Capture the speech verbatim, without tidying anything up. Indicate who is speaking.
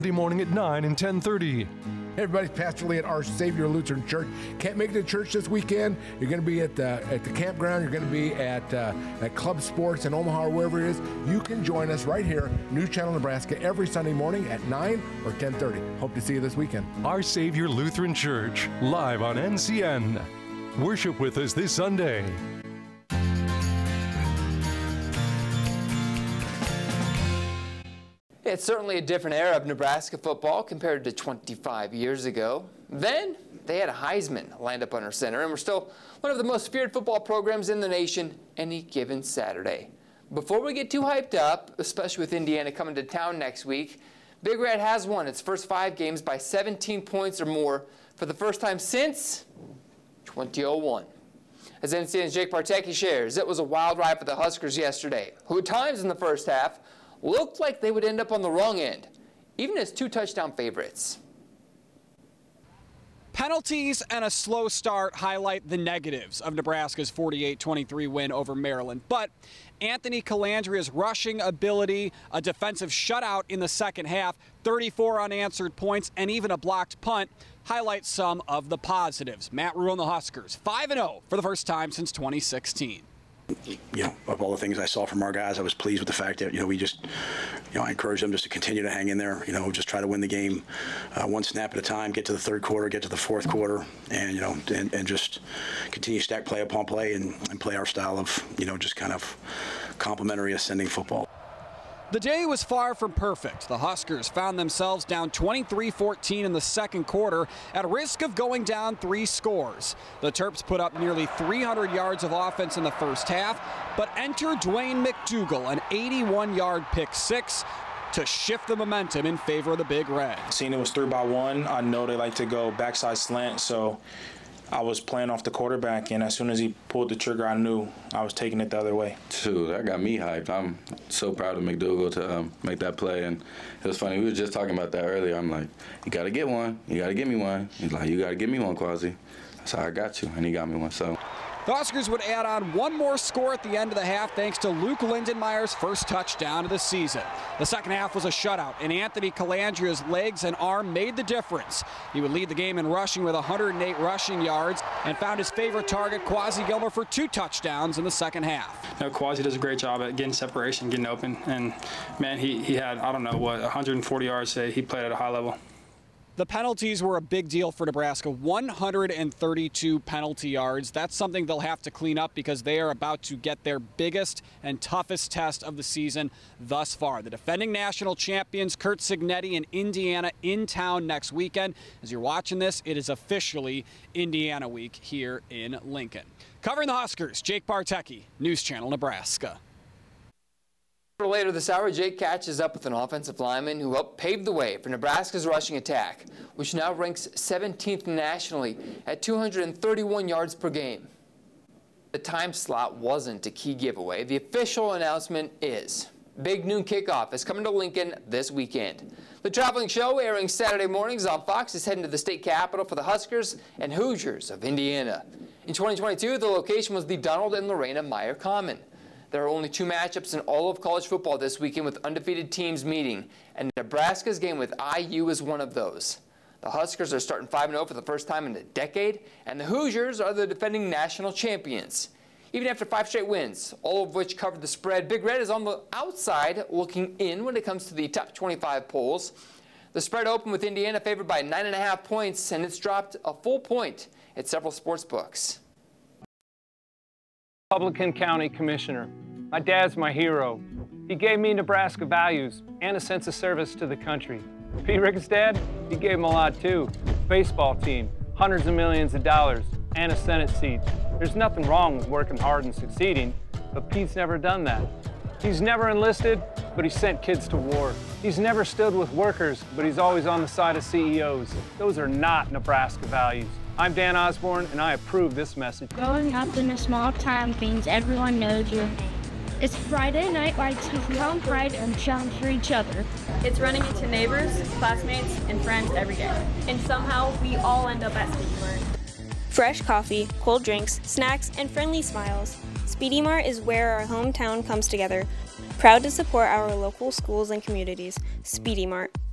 Speaker 1: morning at nine and ten thirty.
Speaker 2: Hey everybody, Pastor Lee at Our Savior Lutheran Church. Can't make it to church this weekend? You're going to be at the at the campground. You're going to be at uh, at Club Sports in Omaha or wherever it is. You can join us right here, News Channel Nebraska, every Sunday morning at nine or ten thirty. Hope to see you this weekend.
Speaker 1: Our Savior Lutheran Church, live on N C N. Worship with us this Sunday.
Speaker 3: It's certainly a different era of Nebraska football compared to twenty-five years ago. Then they had a Heisman lined up under center, and we're still one of the most feared football programs in the nation any given Saturday. Before we get too hyped up, especially with Indiana coming to town next week, Big Red has won its first five games by seventeen points or more for the first time since twenty oh one. As N C N's Jake Bartecki shares, it was a wild ride for the Huskers yesterday, who at times in the first half looked like they would end up on the wrong end, even as two touchdown favorites.
Speaker 4: Penalties and a slow start highlight the negatives of Nebraska's forty-eight twenty-three win over Maryland. But Anthony Calandria's rushing ability, a defensive shutout in the second half, thirty-four unanswered points, and even a blocked punt highlight some of the positives. Matt Rhule and the Huskers, five and oh for the first time since twenty sixteen.
Speaker 5: You know, of all the things I saw from our guys, I was pleased with the fact that, you know, we just, you know, I encourage them just to continue to hang in there, you know, just try to win the game uh, one snap at a time, get to the third quarter, get to the fourth quarter, and, you know, and, and just continue to stack play upon play and, and play our style of, you know, just kind of complementary ascending football.
Speaker 4: The day was far from perfect. The Huskers found themselves down twenty-three fourteen in the second quarter at risk of going down three scores. The Terps put up nearly three hundred yards of offense in the first half, but enter Dwayne McDougal, an eighty-one yard pick six, to shift the momentum in favor of the Big Red.
Speaker 6: Seeing it was three by one, I know they like to go backside slant, so I was playing off the quarterback, and as soon as he pulled the trigger, I knew I was taking it the other way.
Speaker 7: Dude, that got me hyped. I'm so proud of McDougal to um, make that play. And it was funny, we were just talking about that earlier. I'm like, you got to get one. You got to give me one. He's like, you got to give me one, Quasi. So I got you, and he got me one. So
Speaker 4: the Huskers would add on one more score at the end of the half thanks to Luke Lindenmeyer's first touchdown of the season. The second half was a shutout, and Anthony Calandria's legs and arm made the difference. He would lead the game in rushing with one hundred eight rushing yards and found his favorite target, Quasi Gilmer, for two touchdowns in the second half.
Speaker 8: You know, Quasi does a great job at getting separation, getting open, and man, he, he had, I don't know, what, one hundred forty yards today. He played at a high level.
Speaker 4: The penalties were a big deal for Nebraska, one hundred thirty-two penalty yards. That's something they'll have to clean up because they are about to get their biggest and toughest test of the season thus far. The defending national champions, Curt Cignetti in Indiana, in town next weekend. As you're watching this, it is officially Indiana week here in Lincoln. Covering the Huskers, Jake Bartecki, News Channel Nebraska.
Speaker 3: Later this hour, Jake catches up with an offensive lineman who helped pave the way for Nebraska's rushing attack, which now ranks seventeenth nationally at two hundred thirty-one yards per game. The time slot wasn't a key giveaway. The official announcement is Big Noon Kickoff is coming to Lincoln this weekend. The traveling show, airing Saturday mornings on Fox, is heading to the state capitol for the Huskers and Hoosiers of Indiana. In twenty twenty-two, the location was the Donald and Lorena Meyer Common. There are only two matchups in all of college football this weekend with undefeated teams meeting, and Nebraska's game with I U is one of those. The Huskers are starting five and oh for the first time in a decade, and the Hoosiers are the defending national champions. Even after five straight wins, all of which covered the spread, Big Red is on the outside looking in when it comes to the top twenty-five polls. The spread opened with Indiana favored by nine and a half points, and it's dropped a full point at several sports books.
Speaker 9: Republican County Commissioner. My dad's my hero. He gave me Nebraska values and a sense of service to the country. Pete Rick's dad, he gave him a lot too. Baseball team, hundreds of millions of dollars, and a Senate seat. There's nothing wrong with working hard and succeeding, but Pete's never done that. He's never enlisted, but he sent kids to war. He's never stood with workers, but he's always on the side of C E Os. Those are not Nebraska values. I'm Dan Osborne, and I approve this message.
Speaker 10: Growing up in a small town means everyone knows your name. It's Friday night lights to come pride and shine for each other.
Speaker 11: It's running into neighbors, classmates, and friends every day. And somehow we all end up at Speedy Mart.
Speaker 12: Fresh coffee, cold drinks, snacks, and friendly smiles. Speedy Mart is where our hometown comes together. Proud to support our local schools and communities. Speedy Mart.